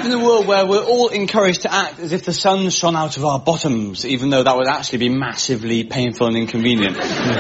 in a world where we're all encouraged to act as if the sun shone out of our bottoms, even though that would actually be massively painful and inconvenient.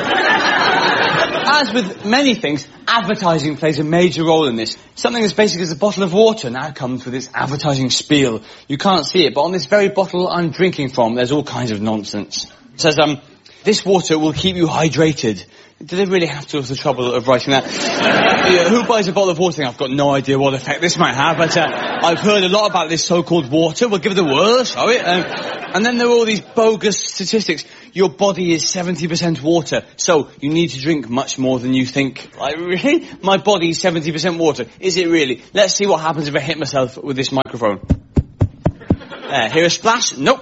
As with many things, advertising plays a major role in this. Something as basic as a bottle of water now comes with its advertising spiel. You can't see it, but on this very bottle I'm drinking from, there's all kinds of nonsense. It says, this water will keep you hydrated. Do they really have to go to the trouble of writing that? Who buys a bottle of water? I've got no idea what effect this might have, but I've heard a lot about this so-called water. We'll give it a whirl, shall we? And then there are all these bogus statistics. Your body is 70% water, so you need to drink much more than you think. Like, really? My body's 70% water. Is it really? Let's see what happens if I hit myself with this microphone. Hear a splash? Nope.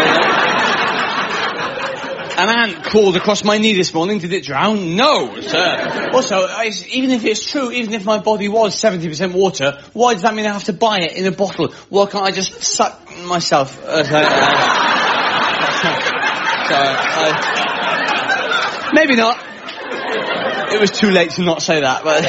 An ant crawled across my knee this morning. Did it drown? No, sir. Also, even if it's true, even if my body was 70% water, why does that mean I have to buy it in a bottle? Why can't I just suck myself? Maybe not. It was too late to not say that, but...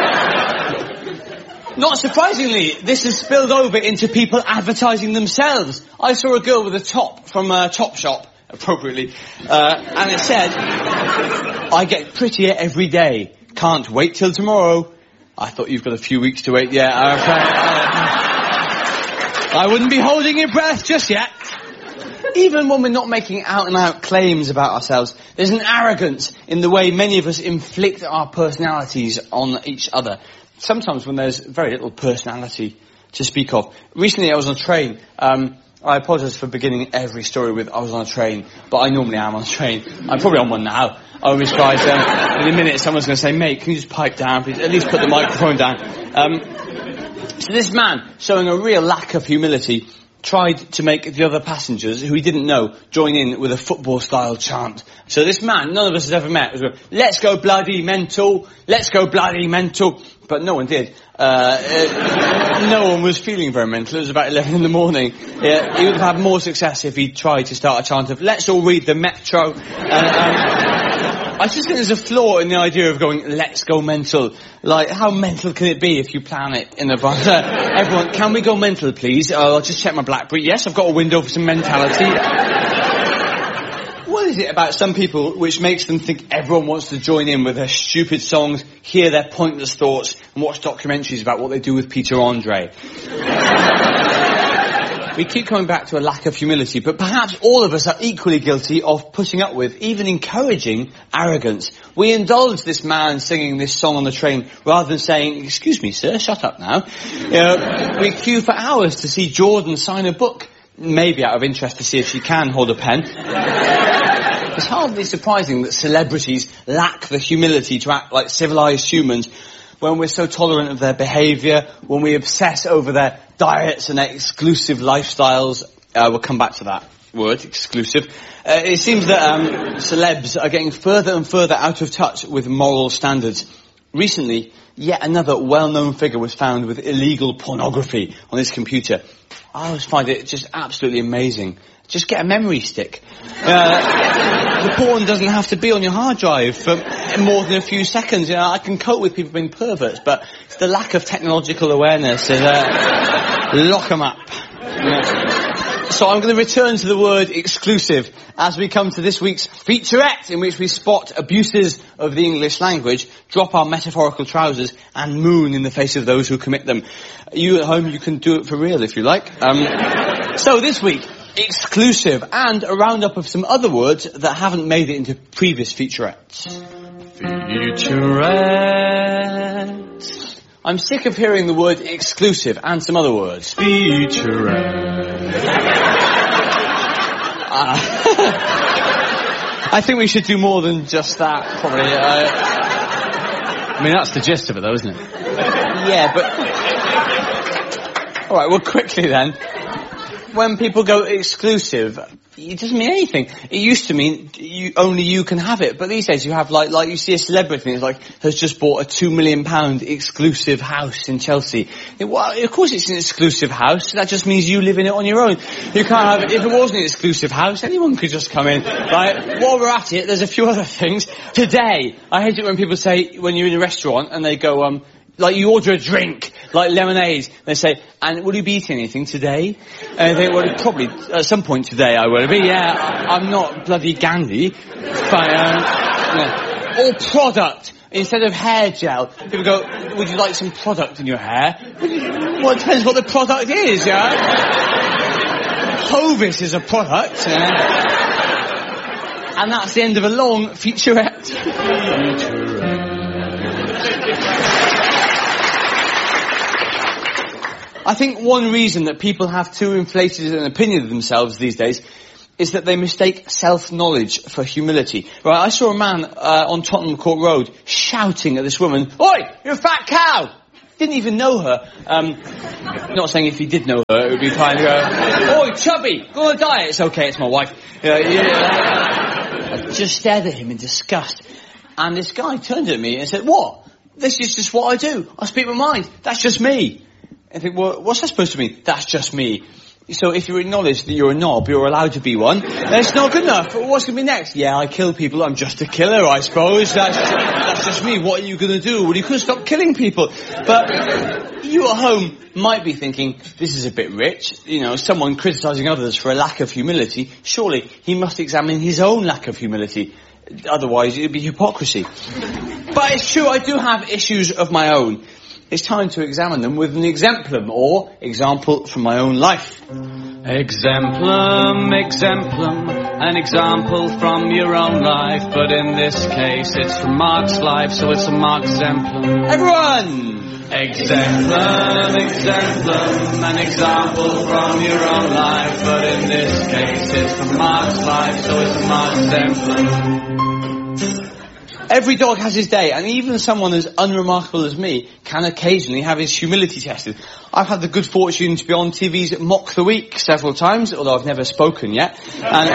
Not surprisingly, this has spilled over into people advertising themselves. I saw a girl with a top from Topshop, appropriately, and it said, I get prettier every day. Can't wait till tomorrow. I thought you've got a few weeks to wait. Yeah, I wouldn't be holding your breath just yet. Even when we're not making out-and-out claims about ourselves, there's an arrogance in the way many of us inflict our personalities on each other. Sometimes when there's very little personality to speak of. Recently I was on a train. I apologise for beginning every story with I was on a train, but I normally am on a train. I'm probably on one now. I won't be surprised. In a minute someone's going to say, mate, can you just pipe down, please? At least put the microphone down. So this man, showing a real lack of humility, tried to make the other passengers, who he didn't know, join in with a football-style chant. So this man, none of us has ever met, was going, let's go bloody mental, let's go bloody mental. But no one did. No one was feeling very mental. It was about 11 in the morning. Yeah, he would have had more success if he tried to start a chant of, let's all read the Metro. I just think there's a flaw in the idea of going, let's go mental. Like, how mental can it be if you plan it in advance? Everyone, can we go mental, please? I'll just check my BlackBerry. Yes, I've got a window for some mentality. What is it about some people which makes them think everyone wants to join in with their stupid songs, hear their pointless thoughts, and watch documentaries about what they do with Peter Andre? We keep coming back to a lack of humility, but perhaps all of us are equally guilty of putting up with, even encouraging, arrogance. We indulge this man singing this song on the train rather than saying, excuse me, sir, shut up now. We queue for hours to see Jordan sign a book, maybe out of interest to see if she can hold a pen. It's hardly surprising that celebrities lack the humility to act like civilized humans when we're so tolerant of their behaviour, when we obsess over their diets and their exclusive lifestyles. We'll come back to that word, exclusive. It seems that celebs are getting further and further out of touch with moral standards. Recently, yet another well-known figure was found with illegal pornography on his computer. I always find it just absolutely amazing. Just get a memory stick. The porn doesn't have to be on your hard drive for more than a few seconds. You know, I can cope with people being perverts, but it's the lack of technological awareness. Lock them up. So I'm going to return to the word exclusive as we come to this week's featurette, in which we spot abuses of the English language, drop our metaphorical trousers, and moon in the face of those who commit them. You at home, you can do it for real if you like. So this week, exclusive, and a roundup of some other words that haven't made it into previous featurettes. Featurette. I'm sick of hearing the word exclusive and some other words. Featurette. I think we should do more than just that, probably. I mean, that's the gist of it, though, isn't it? Yeah, but... All right, well, quickly then. When people go exclusive, it doesn't mean anything. It used to mean only you can have it, but these days you have like you see a celebrity that's has just bought a £2 million exclusive house in Chelsea. Well, of course it's an exclusive house. That just means you live in it on your own. You can't have it. If it wasn't an exclusive house, anyone could just come in. Right? While we're at it, there's a few other things. Today, I hate it when people say when you're in a restaurant and they go, like you order a drink, like lemonade, they say, and will you be eating anything today? And they well, probably, at some point today I will be, yeah, I'm not bloody Gandhi. But, yeah. Or product. Instead of hair gel, people go, would you like some product in your hair? Well, it depends what the product is, yeah? Hovis is a product, yeah? And that's the end of a long featurette. I think one reason that people have too inflated an opinion of themselves these days is that they mistake self-knowledge for humility. Right, I saw a man on Tottenham Court Road shouting at this woman, "Oi, you're a fat cow!" Didn't even know her. Not saying if he did know her, it would be fine to go, "Oi, chubby, go on a diet." It's okay, it's my wife. I just stared at him in disgust. And this guy turned at me and said, "What? This is just what I do. I speak my mind. That's just me." I think, well, what's that supposed to mean? That's just me. So if you acknowledge that you're a knob, you're allowed to be one. That's not good enough. What's going to be next? Yeah, I kill people. I'm just a killer, I suppose. That's just me. What are you going to do? Well, you could stop killing people. But you at home might be thinking, this is a bit rich. You know, someone criticising others for a lack of humility. Surely he must examine his own lack of humility. Otherwise, it would be hypocrisy. But it's true, I do have issues of my own. It's time to examine them with an exemplum, or example from my own life. Exemplum, exemplum, an example from your own life, but in this case it's from Mark's life, so it's a Mark exemplum. Everyone! Exemplum, exemplum, an example from your own life, but in this case it's from Mark's life, so it's a Mark exemplum. Every dog has his day, and even someone as unremarkable as me can occasionally have his humility tested. I've had the good fortune to be on TV's Mock the Week several times, although I've never spoken yet. And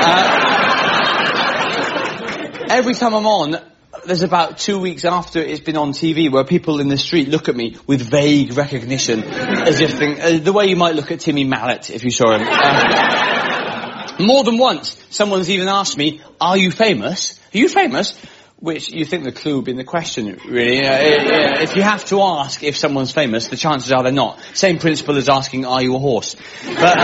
every time I'm on, there's about 2 weeks after it's been on TV where people in the street look at me with vague recognition, as if the way you might look at Timmy Mallet if you saw him. More than once, someone's even asked me, "Are you famous? Are you famous?" Which you think the clue would be in the question, really. If you have to ask if someone's famous, the chances are they're not. Same principle as asking, "Are you a horse?" But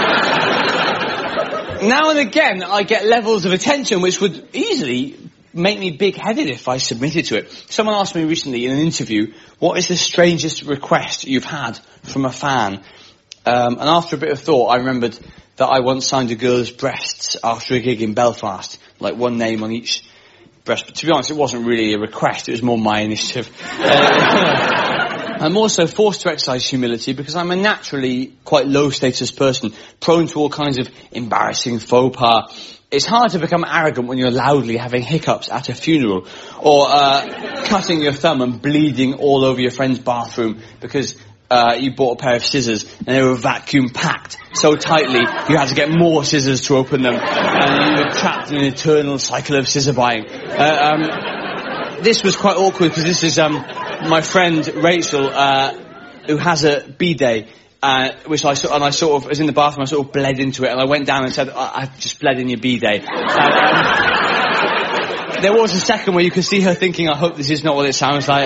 now and again, I get levels of attention which would easily make me big-headed if I submitted to it. Someone asked me recently in an interview, "What is the strangest request you've had from a fan?" And after a bit of thought, I remembered that I once signed a girl's breasts after a gig in Belfast, like one name on each breast. But to be honest, it wasn't really a request, it was more my initiative. I'm also forced to exercise humility because I'm a naturally quite low-status person, prone to all kinds of embarrassing faux pas. It's hard to become arrogant when you're loudly having hiccups at a funeral, or cutting your thumb and bleeding all over your friend's bathroom because you bought a pair of scissors and they were vacuum packed so tightly you had to get more scissors to open them, and you were trapped in an eternal cycle of scissor buying. This was quite awkward because this is my friend Rachel who has a bidet, which I sort of was in the bathroom. I sort of bled into it, and I went down and said, "I've just bled in your bidet." There was a second where you could see her thinking, "I hope this is not what it sounds like."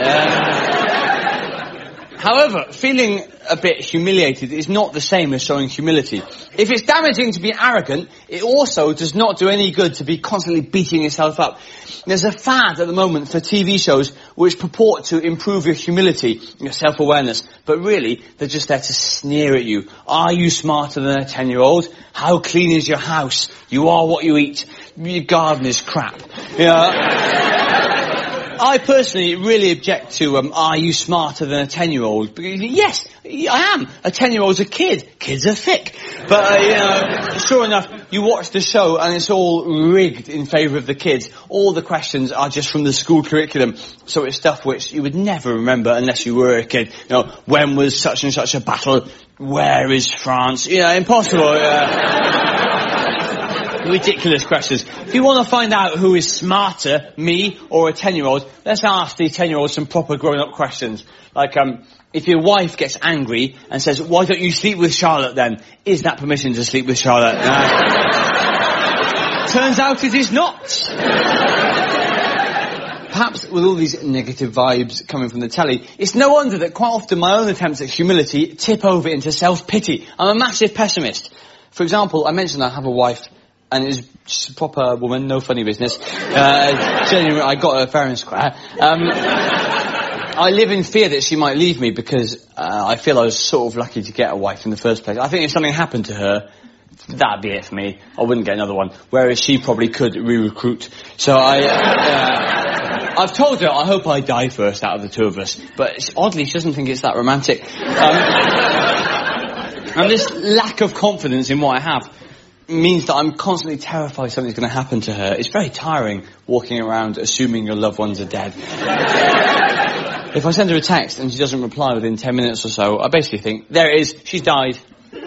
However, feeling a bit humiliated is not the same as showing humility. If it's damaging to be arrogant, it also does not do any good to be constantly beating yourself up. There's a fad at the moment for TV shows which purport to improve your humility, your self-awareness, but really, they're just there to sneer at you. Are you smarter than a 10-year-old? How clean is your house? You are what you eat. Your garden is crap. I personally really object to, are you smarter than a 10-year-old? Because, yes, I am. A 10-year-old's a kid. Kids are thick. But, sure enough, you watch the show and it's all rigged in favour of the kids. All the questions are just from the school curriculum. So it's stuff which you would never remember unless you were a kid. When was such and such a battle? Where is France? Impossible. Ridiculous questions. If you want to find out who is smarter, me or a 10-year-old, let's ask the 10-year-old some proper grown-up questions. Like, if your wife gets angry and says, "Why don't you sleep with Charlotte then?" Is that permission to sleep with Charlotte? Turns out it is not. perhaps with all these negative vibes coming from the telly, it's no wonder that quite often my own attempts at humility tip over into self-pity. I'm a massive pessimist. For example, I mentioned I have a wife, and she's a proper woman, no funny business. Genuinely, I got her fair and square. I live in fear that she might leave me because I feel I was sort of lucky to get a wife in the first place. I think if something happened to her, that'd be it for me. I wouldn't get another one. Whereas she probably could re-recruit. So I've told her I hope I die first out of the two of us. But oddly, she doesn't think it's that romantic. And this lack of confidence in what I have means that I'm constantly terrified something's going to happen to her. It's very tiring walking around assuming your loved ones are dead. If I send her a text and she doesn't reply within 10 minutes or so, I basically think, there it is, she's died.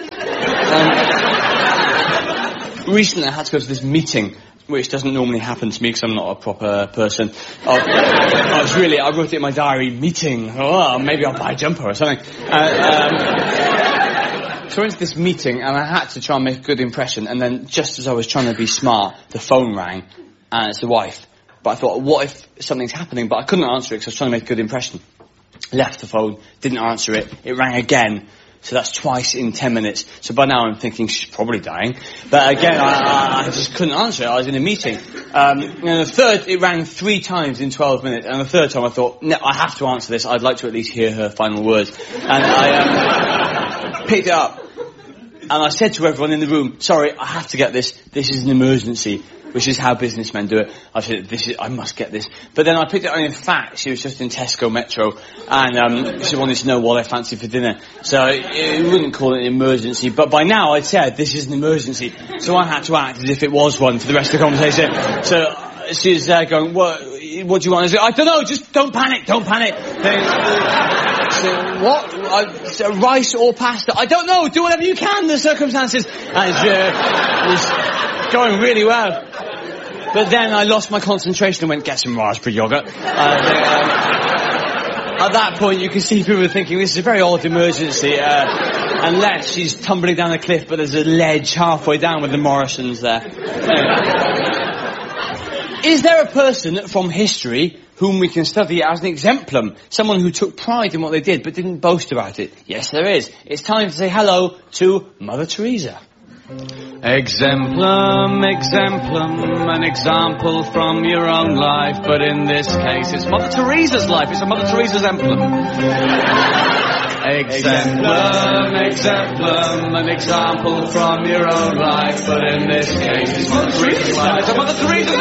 Recently I had to go to this meeting, which doesn't normally happen to me because I'm not a proper person. I wrote it in my diary, meeting, maybe I'll buy a jumper or something. So I went to this meeting and I had to try and make a good impression, and then just as I was trying to be smart, the phone rang, and it's the wife. But I thought, what if something's happening? But I couldn't answer it because I was trying to make a good impression. Left the phone, didn't answer it, it rang again. So that's twice in 10 minutes. So by now I'm thinking she's probably dying. But again, I just couldn't answer it. I was in a meeting. And the third, it rang 3 times in 12 minutes. And the third time I thought, no, I have to answer this. I'd like to at least hear her final words. And I picked it up. And I said to everyone in the room, sorry, I have to get this. This is an emergency. Which is how businessmen do it. I said, I must get this. But then I picked it up, and in fact, she was just in Tesco Metro, and she wanted to know what I fancied for dinner. So we wouldn't call it an emergency, but by now I'd said, this is an emergency. So I had to act as if it was one for the rest of the conversation. So she's going, what do you want? I said, I don't know, just don't panic. So, what? Rice or pasta? I don't know, do whatever you can, the circumstances. And it was going really well. But then I lost my concentration and went, get some raspberry yogurt. At that point, you can see people thinking, this is a very odd emergency, unless she's tumbling down a cliff, but there's a ledge halfway down with the Morrisons there. Is there a person from history whom we can study as an exemplum? Someone who took pride in what they did, but didn't boast about it? Yes, there is. It's time to say hello to Mother Teresa. Exemplum, an example from your own life, but in this case it's Mother Teresa's life, it's a Mother Teresa's emblem. Exemplum, an example from your own life, but in this case it's Mother Teresa's life, it's a Mother Teresa's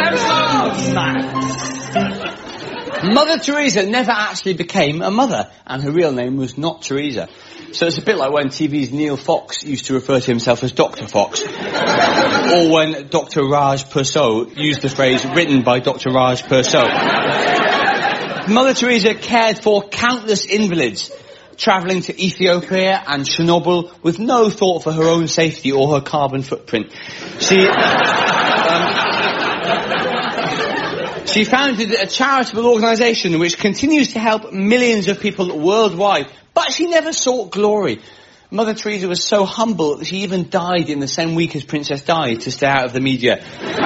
emblem. Mother Teresa never actually became a mother, and her real name was not Teresa. So it's a bit like when TV's Neil Fox used to refer to himself as Dr. Fox. Or when Dr. Raj Persaud used the phrase written by Dr. Raj Persaud. Mother Teresa cared for countless invalids, travelling to Ethiopia and Chernobyl with no thought for her own safety or her carbon footprint. She founded a charitable organisation which continues to help millions of people worldwide, but she never sought glory. Mother Teresa was so humble that she even died in the same week as Princess Di to stay out of the media.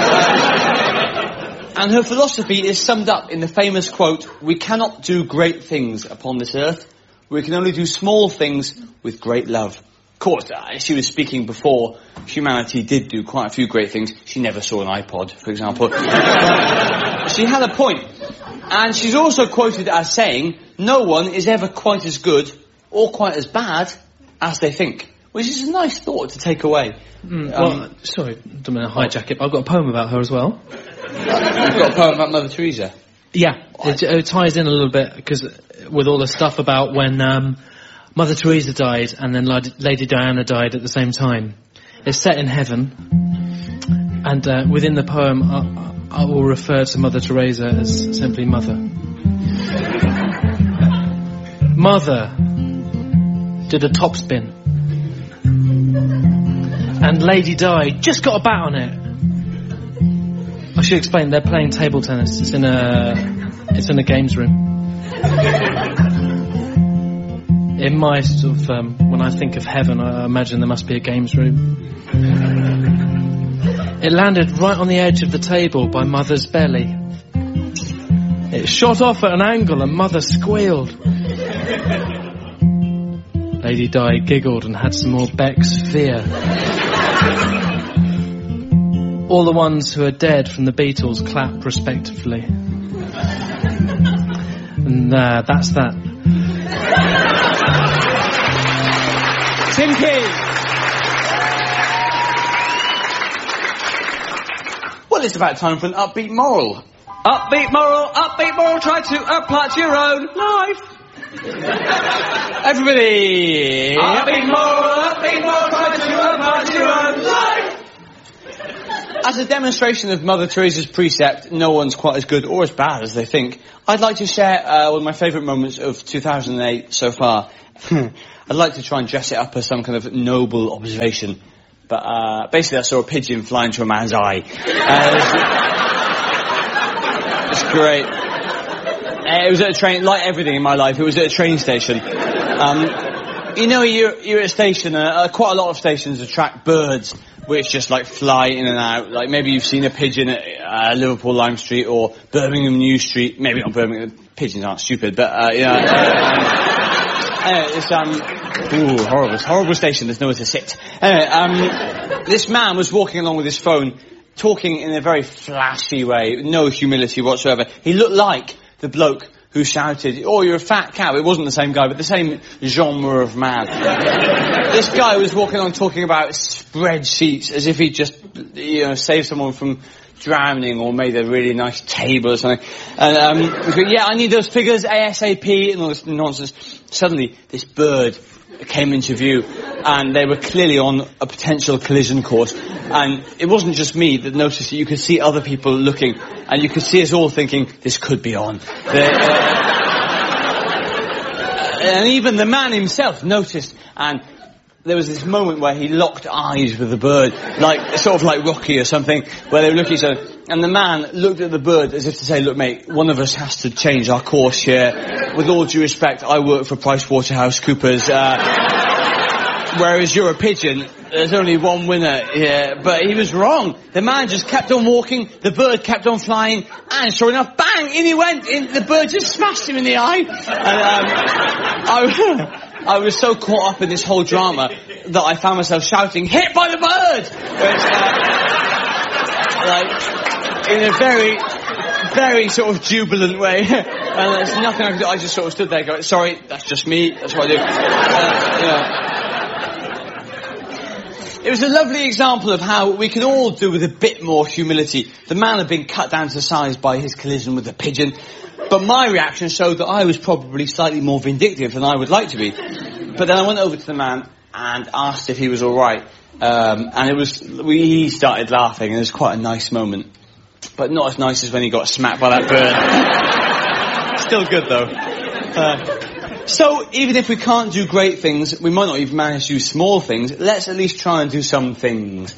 And her philosophy is summed up in the famous quote, we cannot do great things upon this earth, we can only do small things with great love. Of course, she was speaking before humanity did do quite a few great things. She never saw an iPod, for example. She had a point. And she's also quoted as saying, no one is ever quite as good or quite as bad as they think. Which is a nice thought to take away. Sorry, don't mean to hijack it, but I've got a poem about her as well. You've got a poem about Mother Teresa? Yeah, it ties in a little bit, because with all the stuff about when Mother Teresa died and then Lady Diana died at the same time. It's set in heaven, and within the poem I will refer to Mother Teresa as simply Mother. Mother did a topspin, and Lady Di just got a bat on it. I should explain, they're playing table tennis. It's in a games room. In my sort of, when I think of heaven, I imagine there must be a games room. It landed right on the edge of the table by Mother's belly. It shot off at an angle and Mother squealed. Lady Di giggled and had some more Beck's fear. All the ones who are dead from the Beatles clapped respectively. And that's that. Tim Key! Well, it's about time for an upbeat moral. Upbeat moral, try to apply to your own life. Everybody! Upbeat moral, try to apply to your own life. As a demonstration of Mother Teresa's precept, no one's quite as good or as bad as they think, I'd like to share one of my favourite moments of 2008 so far. I'd like to try and dress it up as some kind of noble observation. But basically I saw a pigeon fly into a man's eye. It's great. It was at a train, like everything in my life, it was at a train station. You know, you're at a station, quite a lot of stations attract birds, which just like fly in and out. Like maybe you've seen a pigeon at Liverpool Lime Street or Birmingham New Street. Maybe not Birmingham, pigeons aren't stupid, but you know. It's horrible station, there's nowhere to sit. Anyway, this man was walking along with his phone, talking in a very flashy way, no humility whatsoever. He looked like the bloke who shouted, "Oh, you're a fat cow." It wasn't the same guy, but the same genre of man. This guy was walking on talking about spreadsheets as if he'd just, you know, saved someone from drowning or made a really nice table or something. And, yeah, I need those figures ASAP and all this nonsense. Suddenly, this bird came into view and they were clearly on a potential collision course. And it wasn't just me that noticed it, you could see other people looking and you could see us all thinking, this could be on. And even the man himself noticed, and there was this moment where he locked eyes with the bird, like, sort of like Rocky or something, where they were looking at each other, and the man looked at the bird as if to say, look mate, one of us has to change our course here. With all due respect, I work for PricewaterhouseCoopers, whereas you're a pigeon, there's only one winner here. But he was wrong. The man just kept on walking, the bird kept on flying, and sure enough, bang, in he went, the bird just smashed him in the eye. And, I was so caught up in this whole drama that I found myself shouting, "Hit by the bird!" Which, like, in a very, very sort of jubilant way. And there's nothing I could do. I just sort of stood there going, sorry, that's just me, that's what I do. It was a lovely example of how we can all do with a bit more humility. The man had been cut down to size by his collision with the pigeon. But my reaction showed that I was probably slightly more vindictive than I would like to be. But then I went over to the man and asked if he was alright. And he started laughing and it was quite a nice moment. But not as nice as when he got smacked by that bird. Still good though. So even if we can't do great things, we might not even manage to do small things, let's at least try and do some things.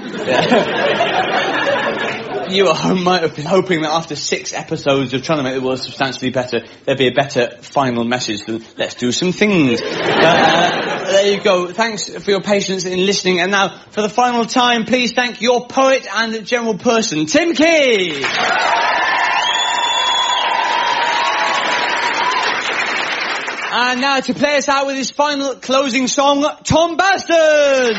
You at home might have been hoping that after 6 episodes of trying to make the world substantially better, there'd be a better final message than, let's do some things. There you go. Thanks for your patience in listening. And now, for the final time, please thank your poet and general person, Tim Key. And now, to play us out with his final closing song, Tom Baston.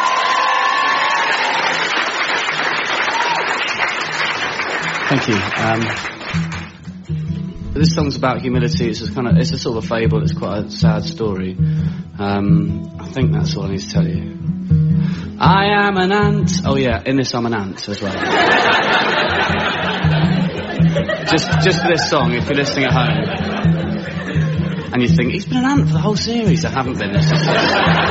Thank you. This song's about humility. It's a sort of a fable. It's quite a sad story. I think that's all I need to tell you. I am an ant. Oh yeah, in this I'm an ant as well. just for this song, if you're listening at home and you think he's been an ant for the whole series, I haven't been.